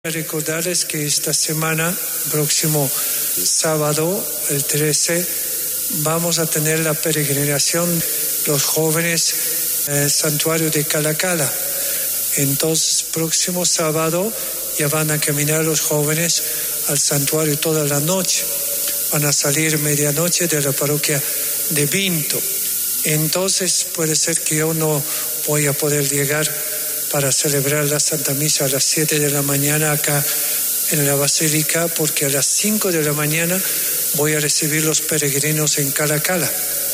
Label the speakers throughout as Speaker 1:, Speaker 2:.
Speaker 1: Recordarles que esta semana, próximo sábado, el 13, vamos a tener la peregrinación los jóvenes en el santuario de Calacala. Entonces, próximo sábado ya van a caminar los jóvenes al santuario toda la noche. Van a salir medianoche de la parroquia de Vinto. Entonces, puede ser que yo no voy a poder llegar para celebrar la Santa Misa a las 7 de la mañana acá en la Basílica, porque a las 5 de la mañana voy a recibir los peregrinos en Calacala.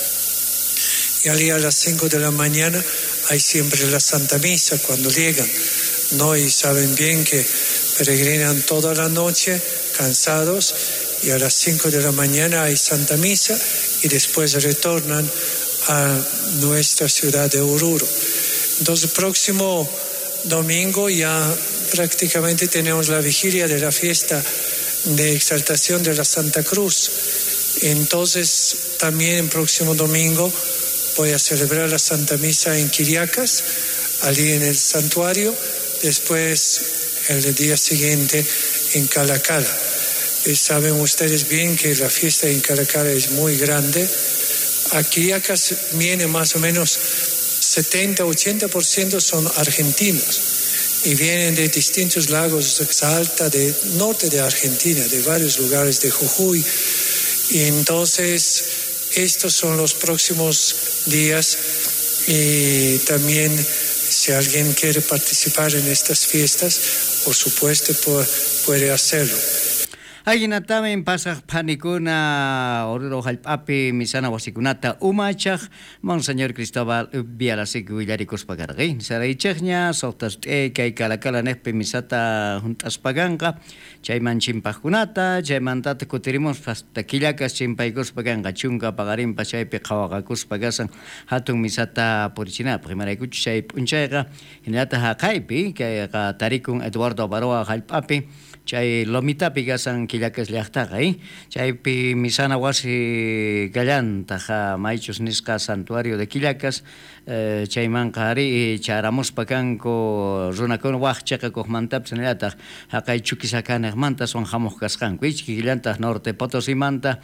Speaker 1: Y allí a las 5 de la mañana hay siempre la Santa Misa cuando llegan, ¿no? Y saben bien que peregrinan toda la noche cansados y a las 5 de la mañana hay Santa Misa y después retornan a nuestra ciudad de Oruro. Entonces, próximo domingo ya prácticamente tenemos la vigilia de la fiesta de exaltación de la Santa Cruz. Entonces, también el próximo domingo voy a celebrar la Santa Misa en Quiriacas, allí en el santuario, después el día siguiente en Calacala. Saben ustedes bien que la fiesta en Calacala es muy grande. A Quiriacas viene más o menos 70-80% son argentinos y vienen de distintos lagos, Salta, de norte de Argentina, de varios lugares de Jujuy. Y entonces estos son los próximos días y también si alguien quiere participar en estas fiestas, por supuesto puede hacerlo.
Speaker 2: Ayinatamen pasaq panikuna Oruro hallp'api misana wasikunata umachaq Monseñor Cristóbal Vialasik willarikuspakarqi saraychaqña soqtasq'ey kay Calacala niqpi misata hunt'aspakanqa chayman chimpaqkunata chaymantata kutirimus hasta Quillacas chimpaykuspakanqa chunka paqarinpa chaypi qhawaqakuspakasan hatun misata purichina primaraykuchu chay p'unchayqa hinata haqaypi kayqa tarikun Eduardo Baroa hallp'api chay lomitapi kasan Quillacas llaqtaqa, chaypi misana wasi gallantaqa maychus nisqa santuario de Quillacas, chaymanqa ari charamuspa kanku runakuna waqchaqa kuqmantapas nilataq haqay Chuquisacanaqmanta son hamuq kasqanku ichki killantaq Norte Potosimanta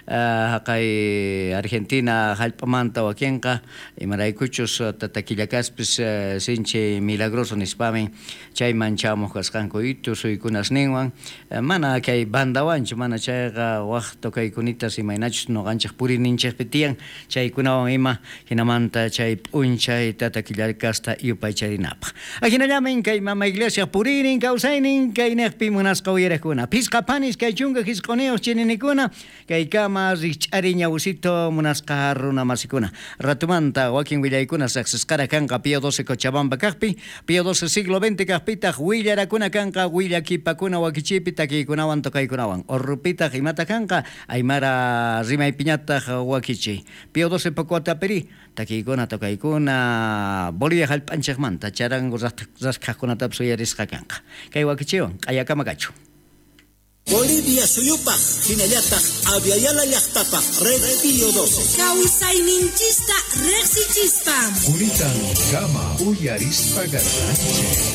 Speaker 2: haqay Argentina hallp'amanta wakinqa imaraykuchus tata Quillacaspis sinchi milagroso nispami chayman chamuq kasqanku itusuykunas ninwan mana kay bandawanchu mana chayqa waqto kaykunitas imaynachus noqanchik purininchikpi tiyan chaykunawan ima hinamanta chay p'unchay tata Quillacasta yupaycharinapaq ajinallamin kay mama iglesia purinin kawsaynin kay niqpi munasqa uyariqkuna pisqapanis kay chunka hisq'uniyuq chininikuna kay kama rich'ari ñawusito munasqa runa masikuna ratumanta wakin willaykuna saqsisqara kanqa Pío XII Cochabamba kaqpi Pío XII siglo XX kaqpitaq willarakuna kanqa willakipakuna wakichipi takiykunawan toqaykunawan urrupitaq imata kanqa aymara rimaypiñataq wakichiy Pío XII Pacuatapiri takiykuna toqaykuna Bolivia hallp'anchikmanta charangu rasqaqkunatapas uyarisqa kanqa kay wakichiwan q'ayakama-kachu
Speaker 3: Bolivia suyupaq hinallataq aviala llaqtapaq Red Pío XII
Speaker 4: kawsayninchista reqsichispam
Speaker 5: Unitan kama uyarispa garranche